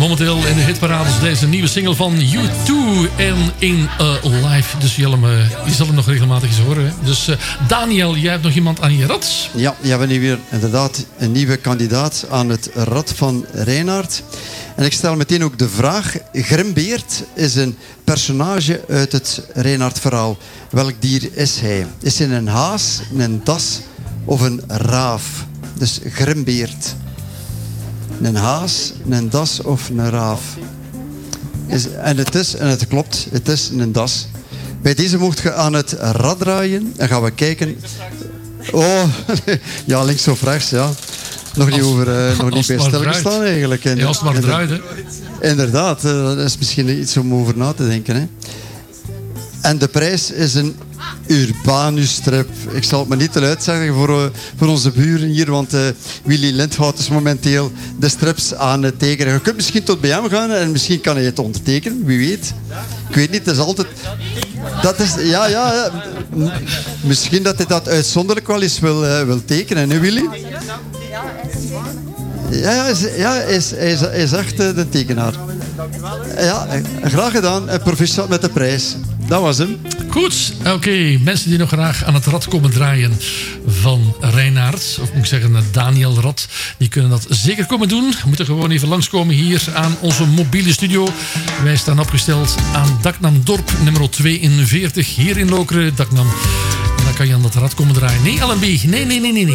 Momenteel in de hitparades deze nieuwe single van U2 en In A Life. Dus je zal hem nog regelmatig eens horen. Hè? Dus Daniel, jij hebt nog iemand aan je rad? Ja, we hebben nu weer inderdaad een nieuwe kandidaat aan het rad van Reinaert. En ik stel meteen ook de vraag. Grimbeert is een personage uit het Reinaert-verhaal. Welk dier is hij? Is hij een haas, een das of een raaf? Dus Grimbeert. Een haas, een das of een raaf? En het klopt, het is een das. Bij deze mocht je aan het rad draaien en gaan we kijken. Oh, ja, links of rechts, ja. Nog niet bij stilgestaan eigenlijk. Ja, als het maar draait, hè. Inderdaad, dat is misschien iets om over na te denken. Hè. En de prijs is een Urbanus-strip. Ik zal het maar niet te luid zeggen voor onze buren hier, want Willy Lindhout is momenteel de strips aan het tekenen. Je kunt misschien tot bij hem gaan en misschien kan hij het ondertekenen, wie weet. Ik weet niet, het is altijd... Dat is, ja. Misschien dat hij dat uitzonderlijk wel eens wil tekenen, hè Willy? Ja, hij is echt de tekenaar. Ja, graag gedaan en proficiat met de prijs. Dat was hem. Goed, oké. Mensen die nog graag aan het rad komen draaien van Reinaert, of moet ik zeggen Daniel Rad, die kunnen dat zeker komen doen. Moeten gewoon even langskomen hier aan onze mobiele studio. Wij staan opgesteld aan Daknam Dorp nummer 42 hier in Lokeren. Daknam. En dan kan je aan dat rad komen draaien. Nee, LNB. Nee.